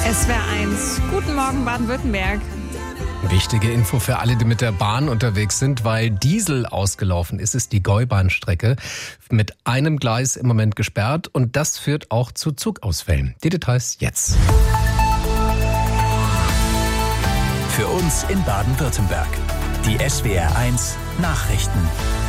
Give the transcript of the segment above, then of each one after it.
SWR1. Guten Morgen, Baden-Württemberg. Wichtige Info für alle, die mit der Bahn unterwegs sind, weil Diesel ausgelaufen ist die Gäubahnstrecke mit einem Gleis im Moment gesperrt und das führt auch zu Zugausfällen. Die Details jetzt. Für uns in Baden-Württemberg. Die SWR1 Nachrichten.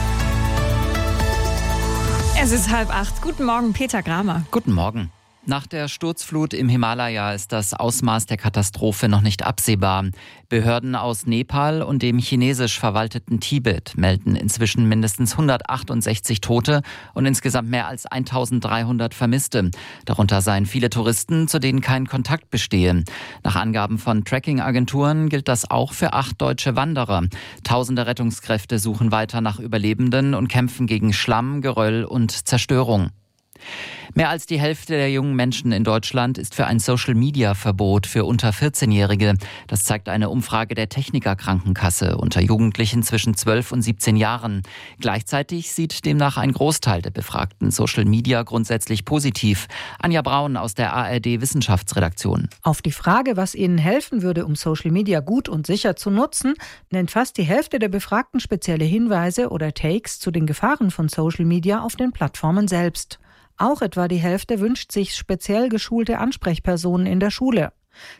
Es ist 7:30. Guten Morgen, Peter Gramer. Guten Morgen. Nach der Sturzflut im Himalaya ist das Ausmaß der Katastrophe noch nicht absehbar. Behörden aus Nepal und dem chinesisch verwalteten Tibet melden inzwischen mindestens 168 Tote und insgesamt mehr als 1300 Vermisste. Darunter seien viele Touristen, zu denen kein Kontakt bestehe. Nach Angaben von Tracking-Agenturen gilt das auch für 8 deutsche Wanderer. Tausende Rettungskräfte suchen weiter nach Überlebenden und kämpfen gegen Schlamm, Geröll und Zerstörung. Mehr als die Hälfte der jungen Menschen in Deutschland ist für ein Social-Media-Verbot für unter 14-Jährige. Das zeigt eine Umfrage der Techniker Krankenkasse unter Jugendlichen zwischen 12 und 17 Jahren. Gleichzeitig sieht demnach ein Großteil der Befragten Social-Media grundsätzlich positiv. Anja Braun aus der ARD-Wissenschaftsredaktion. Auf die Frage, was ihnen helfen würde, um Social-Media gut und sicher zu nutzen, nennt fast die Hälfte der Befragten spezielle Hinweise oder Takes zu den Gefahren von Social-Media auf den Plattformen selbst. Auch etwa die Hälfte wünscht sich speziell geschulte Ansprechpersonen in der Schule.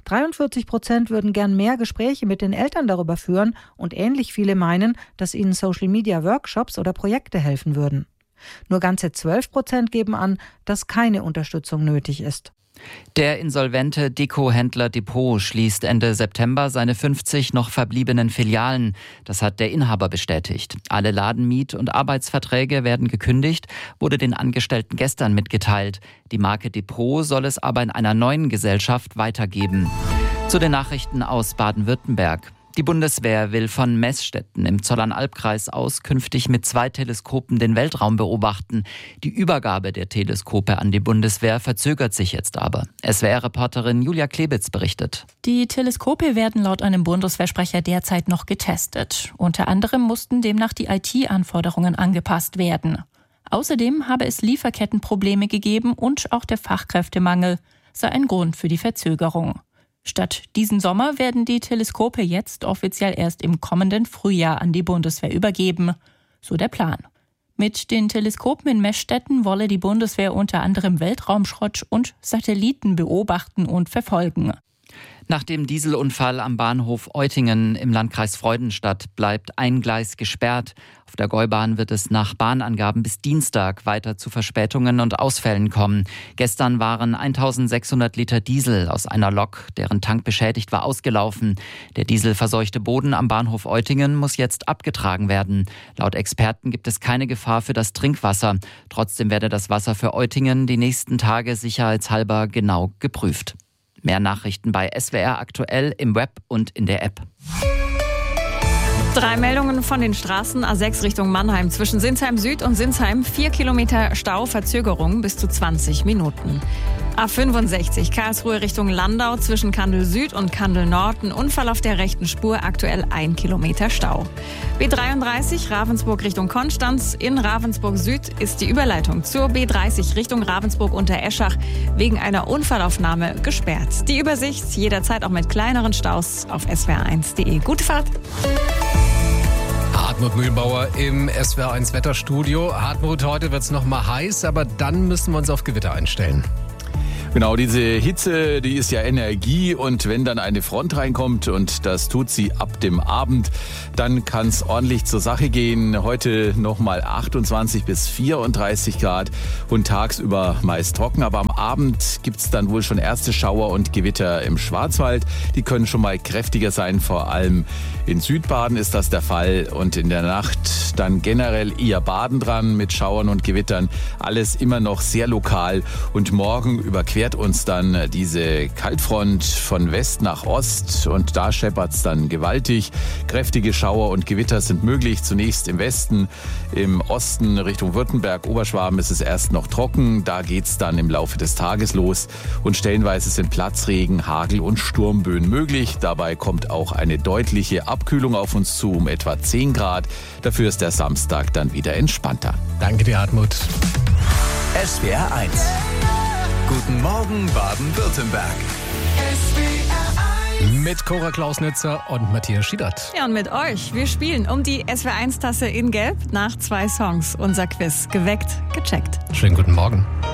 43% würden gern mehr Gespräche mit den Eltern darüber führen und ähnlich viele meinen, dass ihnen Social-Media-Workshops oder Projekte helfen würden. Nur ganze 12% geben an, dass keine Unterstützung nötig ist. Der insolvente Deko-Händler Depot schließt Ende September seine 50 noch verbliebenen Filialen. Das hat der Inhaber bestätigt. Alle Ladenmiet- und Arbeitsverträge werden gekündigt, wurde den Angestellten gestern mitgeteilt. Die Marke Depot soll es aber in einer neuen Gesellschaft weitergeben. Zu den Nachrichten aus Baden-Württemberg. Die Bundeswehr will von Meßstetten im Zollernalbkreis aus künftig mit 2 Teleskopen den Weltraum beobachten. Die Übergabe der Teleskope an die Bundeswehr verzögert sich jetzt aber. SWR-Reporterin Julia Klebitz berichtet. Die Teleskope werden laut einem Bundeswehrsprecher derzeit noch getestet. Unter anderem mussten demnach die IT-Anforderungen angepasst werden. Außerdem habe es Lieferkettenprobleme gegeben und auch der Fachkräftemangel sei ein Grund für die Verzögerung. Statt diesen Sommer werden die Teleskope jetzt offiziell erst im kommenden Frühjahr an die Bundeswehr übergeben. So der Plan. Mit den Teleskopen in Meßstetten wolle die Bundeswehr unter anderem Weltraumschrott und Satelliten beobachten und verfolgen. Nach dem Dieselunfall am Bahnhof Eutingen im Landkreis Freudenstadt bleibt ein Gleis gesperrt. Auf der Gäubahn wird es nach Bahnangaben bis Dienstag weiter zu Verspätungen und Ausfällen kommen. Gestern waren 1600 Liter Diesel aus einer Lok, deren Tank beschädigt war, ausgelaufen. Der dieselverseuchte Boden am Bahnhof Eutingen muss jetzt abgetragen werden. Laut Experten gibt es keine Gefahr für das Trinkwasser. Trotzdem werde das Wasser für Eutingen die nächsten Tage sicherheitshalber genau geprüft. Mehr Nachrichten bei SWR aktuell im Web und in der App. 3 Meldungen von den Straßen A6 Richtung Mannheim. Zwischen Sinsheim Süd und Sinsheim 4 Kilometer Stau, Verzögerung bis zu 20 Minuten. A65 Karlsruhe Richtung Landau zwischen Kandel Süd und Kandel Nord. Ein Unfall auf der rechten Spur, aktuell 1 Kilometer Stau. B33 Ravensburg Richtung Konstanz. In Ravensburg Süd ist die Überleitung zur B30 Richtung Ravensburg unter Eschach wegen einer Unfallaufnahme gesperrt. Die Übersicht jederzeit auch mit kleineren Staus auf swr1.de. Gute Fahrt! Hartmut Mühlbauer im SWR1 Wetterstudio. Hartmut, heute wird es noch mal heiß, aber dann müssen wir uns auf Gewitter einstellen. Genau, diese Hitze, die ist ja Energie und wenn dann eine Front reinkommt und das tut sie ab dem Abend, dann kann es ordentlich zur Sache gehen. Heute nochmal 28 bis 34 Grad und tagsüber meist trocken, aber am Abend gibt es dann wohl schon erste Schauer und Gewitter im Schwarzwald. Die können schon mal kräftiger sein, vor allem in Südbaden ist das der Fall und in der Nacht dann generell eher Baden dran mit Schauern und Gewittern. Alles immer noch sehr lokal und morgen überquert uns dann diese Kaltfront von West nach Ost und da scheppert's dann gewaltig. Kräftige Schauer und Gewitter sind möglich, zunächst im Westen, im Osten Richtung Württemberg, Oberschwaben ist es erst noch trocken, da geht's dann im Laufe des Tages los und stellenweise sind Platzregen, Hagel und Sturmböen möglich. Dabei kommt auch eine deutliche Abkühlung auf uns zu, um etwa 10 Grad. Dafür ist der Samstag dann wieder entspannter. Danke dir, Hartmut. SWR1. Guten Morgen Baden-Württemberg. Mit Cora Klausnitzer und Matthias Schiedert. Ja, und mit euch. Wir spielen um die SWR1-Tasse in Gelb nach 2 Songs. Unser Quiz geweckt, gecheckt. Schönen guten Morgen.